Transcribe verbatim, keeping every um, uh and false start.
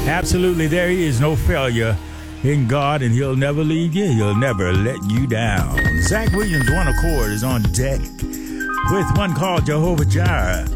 Absolutely, there is no failure in God, and he'll never leave you. He'll never let you down. Zach Williams, One Accord, is on deck with one called Jehovah Jireh.